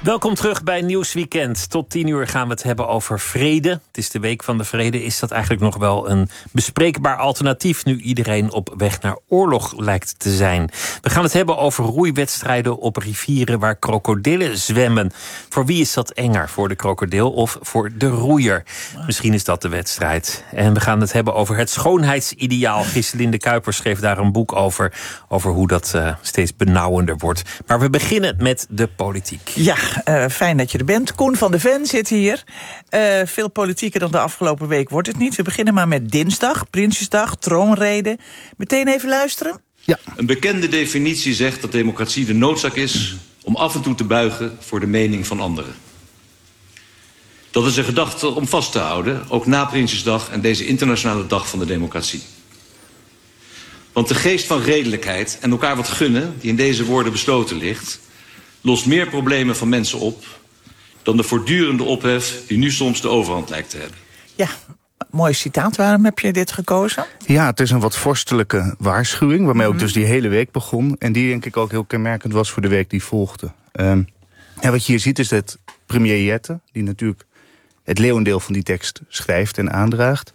Welkom terug bij Nieuwsweekend. Tot 10:00 gaan we het hebben over vrede. Het is de Week van de Vrede. Is dat eigenlijk nog wel een bespreekbaar alternatief nu iedereen op weg naar oorlog lijkt te zijn? We gaan het hebben over roeiwedstrijden op rivieren waar krokodillen zwemmen. Voor wie is dat enger? Voor de krokodil of voor de roeier? Misschien is dat de wedstrijd. En we gaan het hebben over het schoonheidsideaal. Giselinde Kuipers schreef daar een boek over hoe dat steeds benauwender wordt. Maar we beginnen met de politiek. Ja, fijn dat je er bent. Koen van de Ven zit hier. Veel politieker dan de afgelopen week wordt het niet. We beginnen maar met dinsdag, Prinsjesdag, troonrede. Meteen even luisteren. Ja. Een bekende definitie zegt dat democratie de noodzaak is om af en toe te buigen voor de mening van anderen. Dat is een gedachte om vast te houden, ook na Prinsjesdag en deze internationale dag van de democratie. Want de geest van redelijkheid en elkaar wat gunnen, die in deze woorden besloten ligt, lost meer problemen van mensen op dan de voortdurende ophef die nu soms de overhand lijkt te hebben. Ja, mooi citaat. Waarom heb je dit gekozen? Ja, het is een wat vorstelijke waarschuwing, waarmee ook dus die hele week begon. En die denk ik ook heel kenmerkend was voor de week die volgde. Wat je hier ziet is dat premier Jette, die natuurlijk het leeuwendeel van die tekst schrijft en aandraagt,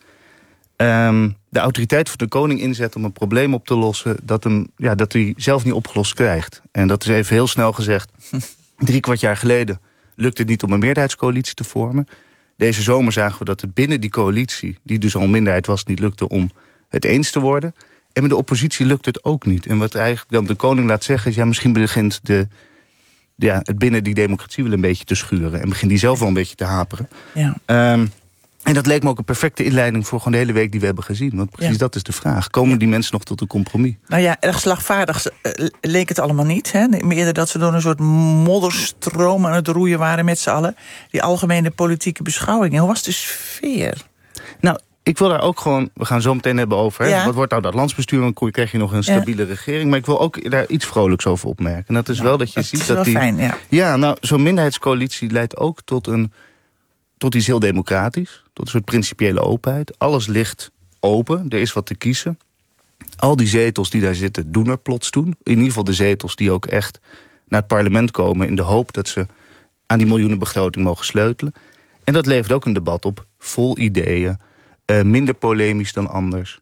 de autoriteit van de koning inzet om een probleem op te lossen dat hij zelf niet opgelost krijgt. En dat is even heel snel gezegd. 3/4 jaar geleden lukte het niet om een meerderheidscoalitie te vormen. Deze zomer zagen we dat het binnen die coalitie, die dus al een minderheid was, niet lukte om het eens te worden. En met de oppositie lukt het ook niet. En wat eigenlijk dan de koning laat zeggen is, misschien begint het binnen die democratie wel een beetje te schuren. En begint die zelf wel een beetje te haperen. Ja. En dat leek me ook een perfecte inleiding voor gewoon de hele week die we hebben gezien. Want precies dat is de vraag. Komen die mensen nog tot een compromis? Nou ja, erg slagvaardig leek het allemaal niet. Hè? Eerder dat ze door een soort modderstroom aan het roeien waren met z'n allen. Die algemene politieke beschouwingen. Hoe was de sfeer? Nou, ik wil daar ook gewoon, we gaan zo meteen hebben over. Hè? Wat wordt nou dat landsbestuur? Dan krijg je nog een stabiele regering. Maar ik wil ook daar iets vrolijks over opmerken. En dat is wel dat je ziet dat die... Fijn, zo'n minderheidscoalitie leidt ook tot iets heel democratisch, tot een soort principiële openheid. Alles ligt open, er is wat te kiezen. Al die zetels die daar zitten, doen er plots toe. In ieder geval de zetels die ook echt naar het parlement komen in de hoop dat ze aan die miljoenenbegroting mogen sleutelen. En dat levert ook een debat op, vol ideeën, minder polemisch dan anders.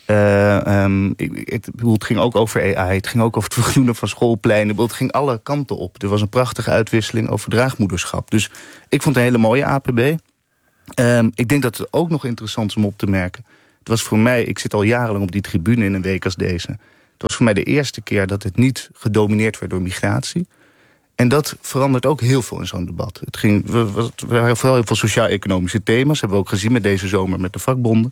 Het ging ook over AI, het ging ook over het vergroenen van schoolpleinen. Het ging alle kanten op. Er was een prachtige uitwisseling over draagmoederschap. Dus ik vond het een hele mooie APB. Ik denk dat het ook nog interessant is om op te merken. Het was voor mij, ik zit al jarenlang op die tribune in een week als deze. Het was voor mij de eerste keer dat het niet gedomineerd werd door migratie. En dat verandert ook heel veel in zo'n debat. We hadden vooral heel veel sociaal-economische thema's. Hebben we ook gezien met deze zomer met de vakbonden.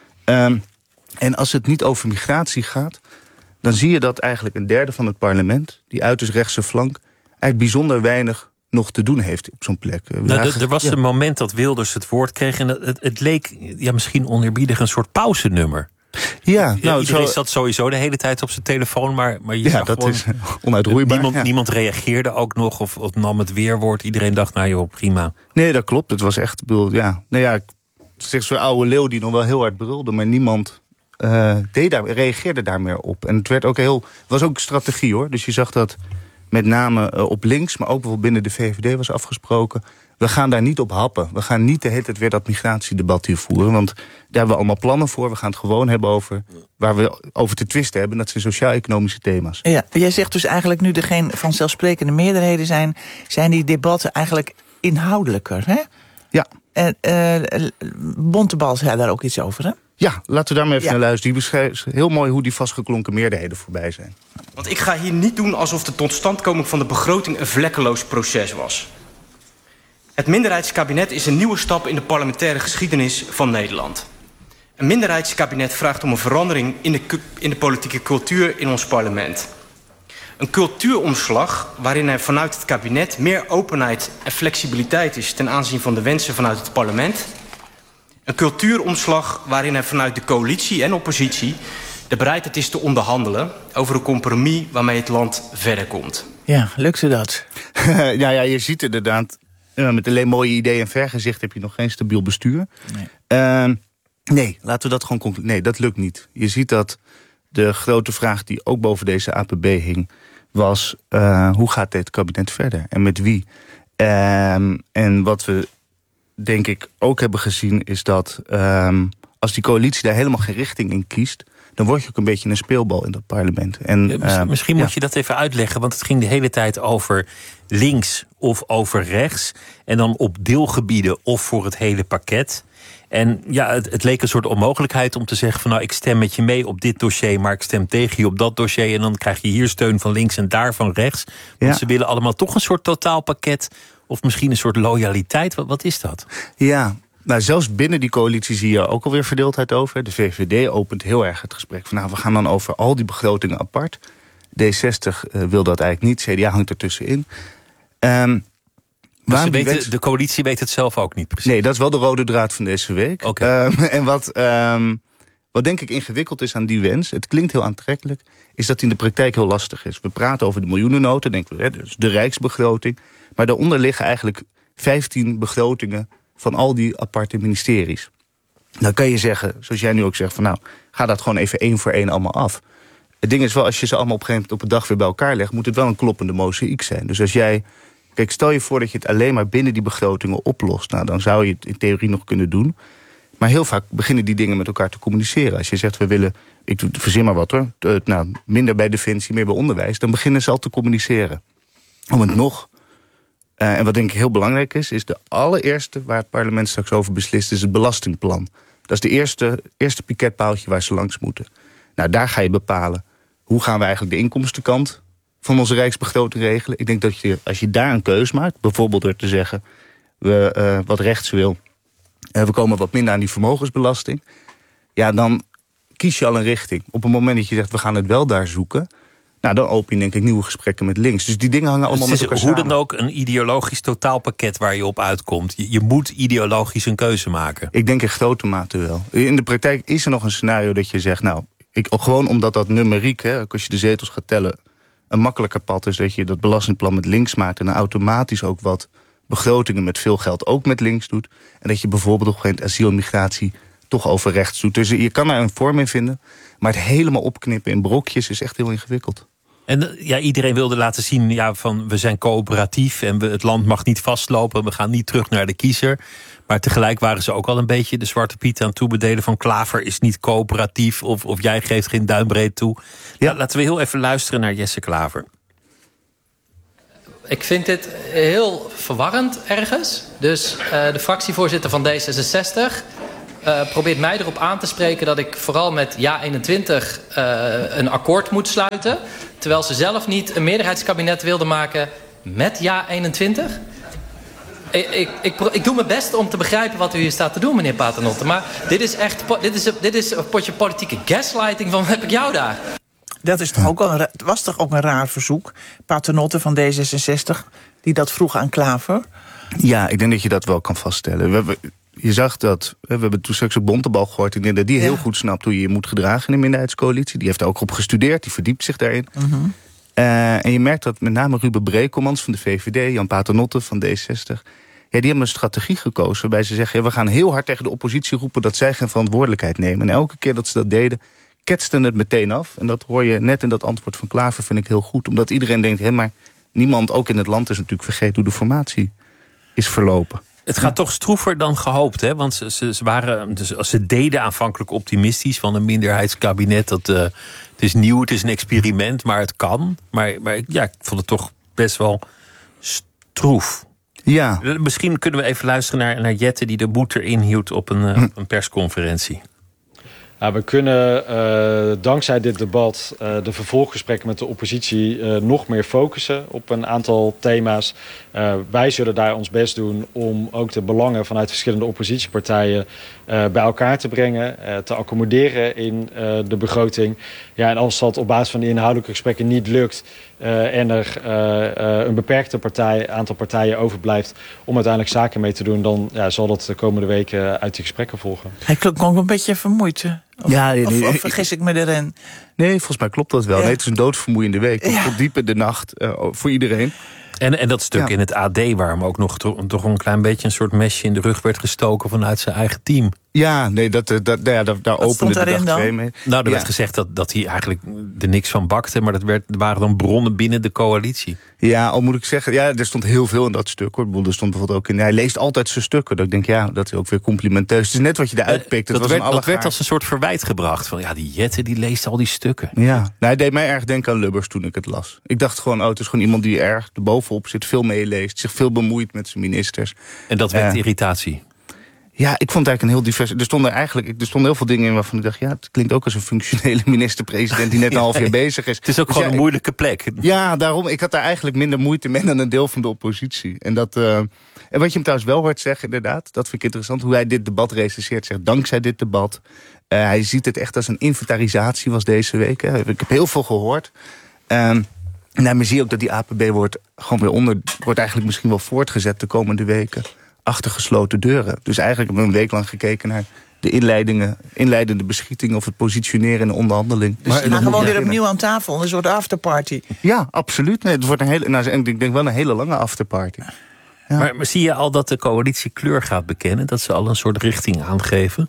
En als het niet over migratie gaat, dan zie je dat eigenlijk een derde van het parlement, die uiterst rechtse flank, eigenlijk bijzonder weinig nog te doen heeft op zo'n plek. Er was een moment dat Wilders het woord kreeg en het leek misschien oneerbiedig een soort pauzenummer. Iedereen zat sowieso de hele tijd op zijn telefoon, maar je zag dat gewoon, is onuitroeibaar. Niemand reageerde ook nog of nam het weerwoord. Iedereen dacht, nou joh, prima. Nee, dat klopt. Het was echt, ik zeg zo'n oude leeuw die nog wel heel hard brulde, maar niemand reageerde daar meer op. En het was ook strategie hoor. Dus je zag dat met name op links, maar ook bijvoorbeeld binnen de VVD was afgesproken. We gaan daar niet op happen. We gaan niet de hele tijd weer dat migratiedebat hier voeren. Want daar hebben we allemaal plannen voor. We gaan het gewoon hebben over waar we over te twisten hebben. Dat zijn sociaal-economische thema's. Ja, jij zegt dus eigenlijk nu er geen vanzelfsprekende meerderheden zijn die debatten eigenlijk inhoudelijker, hè? Ja. Bontebal zei daar ook iets over, hè? Ja, laten we daar maar even naar luisteren. Die beschrijft heel mooi hoe die vastgeklonken meerderheden voorbij zijn. Want ik ga hier niet doen alsof de totstandkoming van de begroting een vlekkeloos proces was. Het minderheidskabinet is een nieuwe stap in de parlementaire geschiedenis van Nederland. Een minderheidskabinet vraagt om een verandering in de politieke cultuur in ons parlement. Een cultuuromslag waarin er vanuit het kabinet meer openheid en flexibiliteit is ten aanzien van de wensen vanuit het parlement. Een cultuuromslag waarin er vanuit de coalitie en oppositie de bereidheid is te onderhandelen over een compromis waarmee het land verder komt. Ja, lukte dat? Je ziet inderdaad, met alleen mooie ideeën en vergezicht heb je nog geen stabiel bestuur. Nee, laten we dat gewoon concluderen. Nee, dat lukt niet. Je ziet dat de grote vraag die ook boven deze APB hing was, hoe gaat dit kabinet verder? En met wie? En wat we denk ik ook hebben gezien is dat als die coalitie daar helemaal geen richting in kiest, dan word je ook een beetje een speelbal in dat parlement. En, misschien moet je dat even uitleggen, want het ging de hele tijd over links of over rechts. En dan op deelgebieden of voor het hele pakket. En ja, het leek een soort onmogelijkheid om te zeggen van nou, ik stem met je mee op dit dossier, maar ik stem tegen je op dat dossier. En dan krijg je hier steun van links en daar van rechts. Want ze willen allemaal toch een soort totaalpakket of misschien een soort loyaliteit. Wat is dat? Ja, nou, zelfs binnen die coalitie zie je ook alweer verdeeldheid over. De VVD opent heel erg het gesprek van nou, we gaan dan over al die begrotingen apart. D60 wil dat eigenlijk niet, CDA hangt ertussenin. De coalitie weet het zelf ook niet precies. Nee, dat is wel de rode draad van deze week. Okay. En wat denk ik ingewikkeld is aan die wens, het klinkt heel aantrekkelijk, is dat in de praktijk heel lastig is. We praten over de miljoenennota, denken we, dus de rijksbegroting. Maar daaronder liggen eigenlijk 15 begrotingen van al die aparte ministeries. Dan kan je zeggen, zoals jij nu ook zegt, van nou, ga dat gewoon even 1 voor 1 allemaal af. Het ding is wel, als je ze allemaal op een gegeven moment op een dag weer bij elkaar legt, moet het wel een kloppende mozaïek zijn. Dus als jij, kijk, stel je voor dat je het alleen maar binnen die begrotingen oplost. Nou, dan zou je het in theorie nog kunnen doen. Maar heel vaak beginnen die dingen met elkaar te communiceren. Als je zegt, we willen, verzin maar wat hoor, minder bij defensie, meer bij onderwijs, dan beginnen ze al te communiceren. Om het nog, en wat denk ik heel belangrijk is de allereerste waar het parlement straks over beslist, is het belastingplan. Dat is de eerste piketpaaltje waar ze langs moeten. Nou, daar ga je bepalen, hoe gaan we eigenlijk de inkomstenkant van onze rijksbegroting regelen. Ik denk dat als je daar een keus maakt, bijvoorbeeld door te zeggen, wat rechts wil, we komen wat minder aan die vermogensbelasting, ja, dan kies je al een richting. Op het moment dat je zegt, we gaan het wel daar zoeken, nou, dan open je denk ik nieuwe gesprekken met links. Dus die dingen hangen allemaal met elkaar samen. Hoe dan ook een ideologisch totaalpakket waar je op uitkomt. Je moet ideologisch een keuze maken. Ik denk in grote mate wel. In de praktijk is er nog een scenario dat je zegt, nou, gewoon omdat dat numeriek, hè, als je de zetels gaat tellen, een makkelijker pad is dat je dat belastingplan met links maakt en dan automatisch ook wat begrotingen met veel geld ook met links doet. En dat je bijvoorbeeld op een gegeven moment asiel en migratie toch over rechts doet. Dus je kan daar een vorm in vinden, maar het helemaal opknippen in brokjes is echt heel ingewikkeld. En ja, iedereen wilde laten zien, van we zijn coöperatief en het land mag niet vastlopen, we gaan niet terug naar de kiezer. Maar tegelijk waren ze ook al een beetje de zwarte piet aan het toebedelen van Klaver is niet coöperatief of jij geeft geen duimbreed toe. Ja. Laten we heel even luisteren naar Jesse Klaver. Ik vind dit heel verwarrend ergens. Dus de fractievoorzitter van D66 probeert mij erop aan te spreken dat ik vooral met Ja21 een akkoord moet sluiten. Terwijl ze zelf niet een meerderheidskabinet wilde maken met Ja21. Ik doe mijn best om te begrijpen wat u hier staat te doen, meneer Paternotte. Maar dit is een potje politieke gaslighting van heb ik jou daar. Dat is toch was toch ook een raar verzoek. Paternotte van D66, die dat vroeg aan Klaver. Ja, ik denk dat je dat wel kan vaststellen. Je zag dat, we hebben toen straks op Bontebal gehoord. Ik denk dat die heel goed snapt hoe je je moet gedragen in een minderheidscoalitie. Die heeft daar ook op gestudeerd, die verdiept zich daarin. Mm-hmm. En je merkt dat met name Ruben Brekelmans van de VVD, Jan Paternotte van D60... Ja, die hebben een strategie gekozen waarbij ze zeggen, we gaan heel hard tegen de oppositie roepen dat zij geen verantwoordelijkheid nemen. En elke keer dat ze dat deden, ketsten het meteen af. En dat hoor je net in dat antwoord van Klaver, vind ik heel goed. Omdat iedereen denkt, maar niemand, ook in het land, is natuurlijk vergeten hoe de formatie is verlopen. Het gaat toch stroever dan gehoopt, hè? Want ze deden aanvankelijk optimistisch van een minderheidskabinet. Het is nieuw, het is een experiment, maar het kan. Maar ik vond het toch best wel stroef. Ja. Misschien kunnen we even luisteren naar Jette die de moed erin hield op een persconferentie. Nou, we kunnen dankzij dit debat de vervolggesprekken met de oppositie nog meer focussen op een aantal thema's. Wij zullen daar ons best doen om ook de belangen vanuit verschillende oppositiepartijen bij elkaar te brengen, te accommoderen in de begroting. Ja, en als dat op basis van de inhoudelijke gesprekken niet lukt en er een beperkte aantal partijen overblijft om uiteindelijk zaken mee te doen, dan zal dat de komende weken uit die gesprekken volgen. Hij klonk ook een beetje vermoeid. Of vergis ik me erin? Nee, volgens mij klopt dat wel. Ja. Nee, het is een doodvermoeiende week. Tot diep in de nacht voor iedereen. En dat stuk in het AD, waar hem ook nog toch een klein beetje een soort mesje in de rug werd gestoken vanuit zijn eigen team. Ja, nee, daar opende de dag 2 mee. Nou, er werd gezegd dat hij eigenlijk er niks van bakte, maar er waren dan bronnen binnen de coalitie. Ja, al moet ik zeggen, er stond heel veel in dat stuk, hoor. Er stond bijvoorbeeld ook in, hij leest altijd zijn stukken. Dat ik denk, dat is ook weer complimenteus. Het is net wat je eruit pikt. Dat werd als een soort verwijt gebracht. Van die Jette, die leest al die stukken. Ja, hij deed mij erg denken aan Lubbers toen ik het las. Ik dacht gewoon, het is gewoon iemand die erg erbovenop zit, veel meeleest, zich veel bemoeit met zijn ministers. En dat wekt irritatie. Ja, ik vond het eigenlijk een heel divers. Er stonden heel veel dingen in waarvan ik dacht, het klinkt ook als een functionele minister-president die net een half jaar bezig is. Het is ook gewoon een moeilijke plek. Ja, daarom. Ik had daar eigenlijk minder moeite mee dan een deel van de oppositie. En wat je hem trouwens wel hoort zeggen, inderdaad, dat vind ik interessant, hoe hij dit debat recenseert, zegt dankzij dit debat. Hij ziet het echt als een inventarisatie was deze week. Hè. Ik heb heel veel gehoord. Maar zie je ook dat die APB wordt eigenlijk misschien wel voortgezet de komende weken. Achter gesloten deuren. Dus eigenlijk hebben we een week lang gekeken naar de inleidende beschieting of het positioneren in de onderhandeling. Dus we gaan gewoon weer opnieuw aan tafel, een soort afterparty. Ja, absoluut. Nee, het wordt ik denk wel een hele lange afterparty. Ja. Maar zie je al dat de coalitie kleur gaat bekennen? Dat ze al een soort richting aangeven?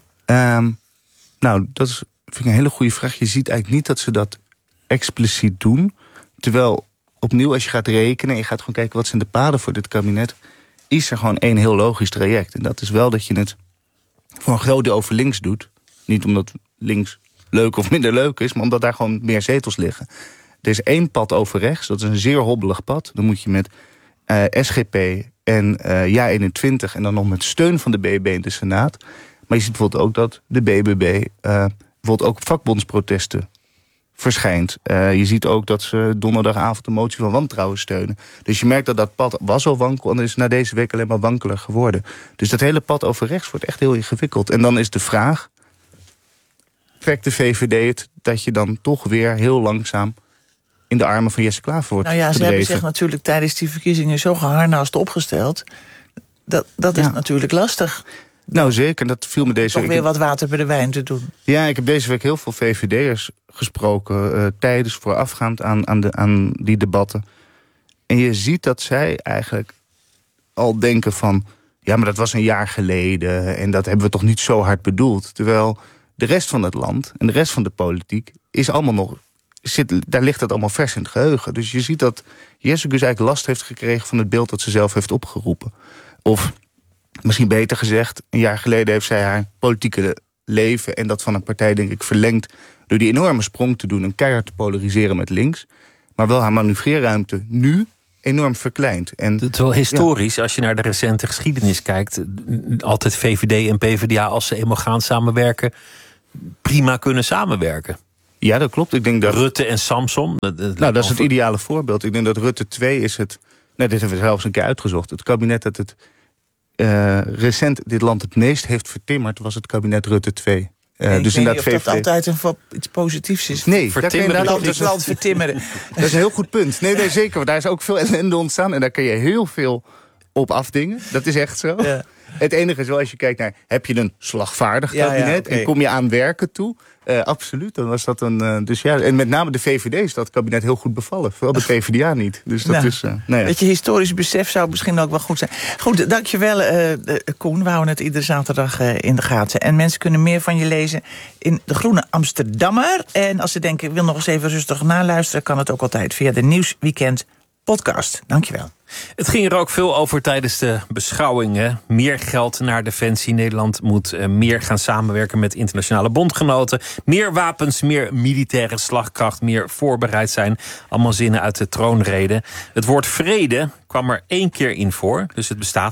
Dat vind ik een hele goede vraag. Je ziet eigenlijk niet dat ze dat expliciet doen. Terwijl, opnieuw, als je gaat rekenen en je gaat gewoon kijken wat zijn de paden voor dit kabinet, is er gewoon één heel logisch traject. En dat is wel dat je het voor een groot deel over links doet. Niet omdat links leuk of minder leuk is, maar omdat daar gewoon meer zetels liggen. Er is 1 pad over rechts, dat is een zeer hobbelig pad. Dan moet je met SGP en JA21 en dan nog met steun van de BBB in de Senaat. Maar je ziet bijvoorbeeld ook dat de BBB bijvoorbeeld ook vakbondsprotesten verschijnt. Je ziet ook dat ze donderdagavond de motie van wantrouwen steunen. Dus je merkt dat pad was al wankel en is na deze week alleen maar wankeler geworden. Dus dat hele pad over rechts wordt echt heel ingewikkeld. En dan is de vraag, trekt de VVD het dat je dan toch weer heel langzaam in de armen van Jesse Klaver wordt gedreven? Ze hebben zich natuurlijk tijdens die verkiezingen zo geharnaast opgesteld. Dat is natuurlijk lastig. Nou zeker, dat viel me deze week. Toch weer wat water bij de wijn te doen. Ja, ik heb deze week heel veel VVD'ers gesproken, tijdens voorafgaand aan die debatten. En je ziet dat zij eigenlijk al denken van, ja, maar dat was een jaar geleden en dat hebben we toch niet zo hard bedoeld. Terwijl de rest van het land en de rest van de politiek is allemaal nog, daar ligt het allemaal vers in het geheugen. Dus je ziet dat Jessicus eigenlijk last heeft gekregen van het beeld dat ze zelf heeft opgeroepen. Of misschien beter gezegd, een jaar geleden heeft zij haar politieke leven en dat van een partij denk ik verlengd door die enorme sprong te doen en keihard te polariseren met links. Maar wel haar manoeuvreerruimte nu enorm verkleind. En het is wel historisch, als je naar de recente geschiedenis kijkt, altijd VVD en PvdA, als ze eenmaal gaan samenwerken, prima kunnen samenwerken. Ja, dat klopt. Ik denk dat Rutte en Samson. Dat is het ideale voorbeeld. Ik denk dat Rutte 2 is het. Dit hebben we zelfs een keer uitgezocht. Het kabinet dat het recent dit land het meest heeft vertimmerd was het kabinet Rutte 2. Dus inderdaad, of dat altijd iets positiefs is. Nee, het land vertimmeren. Dat is een heel goed punt. Nee, zeker. Want daar is ook veel ellende ontstaan en daar kun je heel veel op afdingen. Dat is echt zo. Ja. Het enige is wel, als je kijkt naar, heb je een slagvaardig kabinet en kom je aan werken toe? Absoluut, dan was dat een. Dus ja, en met name de VVD is dat kabinet heel goed bevallen. Vooral de PvdA niet. Dus dat is. Weet je, historisch besef zou misschien ook wel goed zijn. Goed, dankjewel, Koen. We houden het iedere zaterdag in de gaten. En mensen kunnen meer van je lezen in De Groene Amsterdammer. En als ze denken, ik wil nog eens even rustig naluisteren, kan het ook altijd via de Nieuwsweekend podcast. Dankjewel. Het ging er ook veel over tijdens de beschouwingen. Meer geld naar Defensie. Nederland moet meer gaan samenwerken met internationale bondgenoten. Meer wapens, meer militaire slagkracht, meer voorbereid zijn. Allemaal zinnen uit de troonrede. Het woord vrede kwam er 1 keer in voor, dus het bestaat